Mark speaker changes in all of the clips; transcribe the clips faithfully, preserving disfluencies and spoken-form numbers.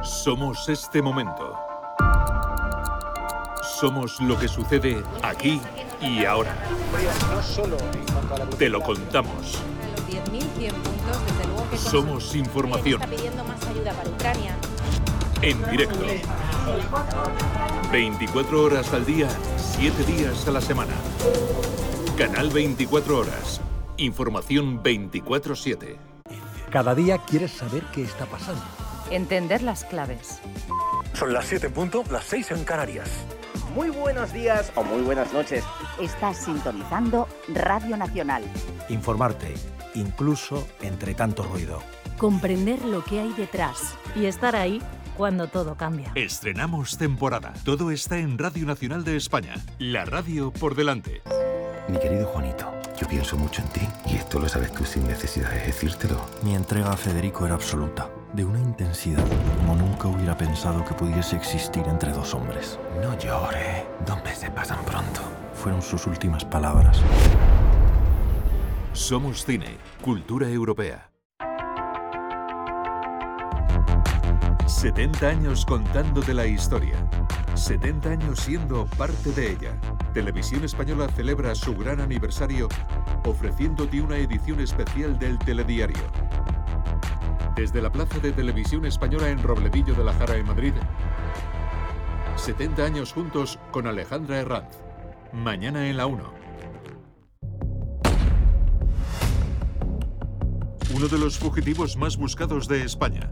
Speaker 1: Somos este momento. Somos lo que sucede aquí y ahora. Te lo contamos. Somos información. En directo. veinticuatro horas al día, siete días a la semana. Canal veinticuatro horas. Información veinticuatro siete.
Speaker 2: Cada día quieres saber qué está pasando.
Speaker 3: Entender las claves.
Speaker 2: Son las siete en punto, las seis en Canarias.
Speaker 4: Muy buenos días o muy buenas noches.
Speaker 5: Estás sintonizando Radio Nacional.
Speaker 2: Informarte, incluso entre tanto ruido.
Speaker 3: Comprender lo que hay detrás y estar ahí cuando todo cambia.
Speaker 1: Estrenamos temporada. Todo está en Radio Nacional de España. La radio por delante.
Speaker 6: Mi querido Juanito, yo pienso mucho en ti y esto lo sabes tú sin necesidad de decírtelo.
Speaker 7: Mi entrega a Federico era absoluta, de una intensidad como nunca hubiera pensado que pudiese existir entre dos hombres.
Speaker 6: No llores, dos meses pasan pronto.
Speaker 7: Fueron sus últimas palabras.
Speaker 1: Somos cine, cultura europea. setenta años contándote la historia. setenta años siendo parte de ella. Televisión Española celebra su gran aniversario ofreciéndote una edición especial del telediario. Desde la Plaza de Televisión Española en Robledillo de la Jara en Madrid, setenta años juntos con Alejandra Herranz. Mañana en la uno. Uno de los fugitivos más buscados de España.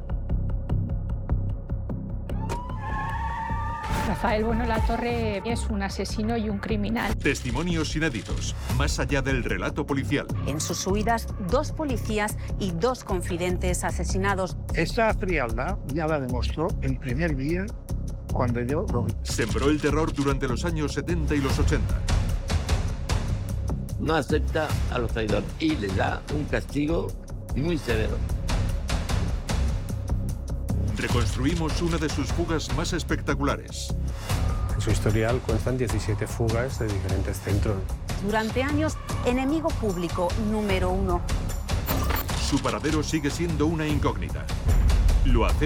Speaker 8: Rafael Bueno Latorre es un asesino y un criminal.
Speaker 1: Testimonios inéditos, más allá del relato policial.
Speaker 9: En sus huidas, dos policías y dos confidentes asesinados.
Speaker 10: Esta frialdad ya la demostró el primer día cuando yo lo vi.
Speaker 1: Sembró el terror durante los años setenta y los ochenta.
Speaker 11: No acepta a los traidores y le da un castigo muy severo.
Speaker 1: Reconstruimos una de sus fugas más espectaculares.
Speaker 12: En su historial constan diecisiete fugas de diferentes centros.
Speaker 9: Durante años, enemigo público número uno.
Speaker 1: Su paradero sigue siendo una incógnita. Lo hace